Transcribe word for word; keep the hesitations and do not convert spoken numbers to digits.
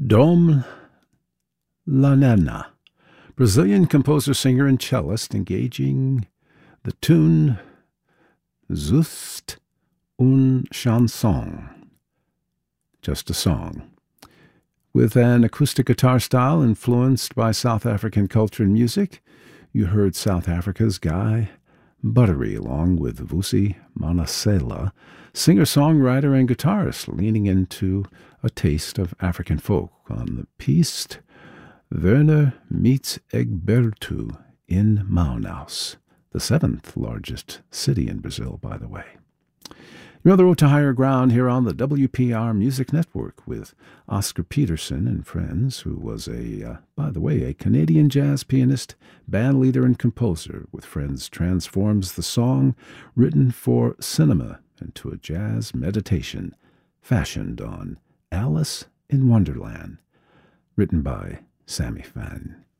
Dom Lanena, Brazilian composer, singer, and cellist, engaging the tune Juste une chanson, just a song, with an acoustic guitar style influenced by South African culture and music. You heard South Africa's Guy Buttery along with Vusi Manasela, singer-songwriter and guitarist, leaning into a taste of African folk on the piece Werner meets Egberto in Manaus, the seventh largest city in Brazil, by the way. You're on the road to higher ground here on the W P R Music Network with Oscar Peterson and friends, who was a, uh, by the way, a Canadian jazz pianist, band leader, and composer. With Friends transforms the song written for cinema into a jazz meditation fashioned on Alice in Wonderland, written by Sammy Fine.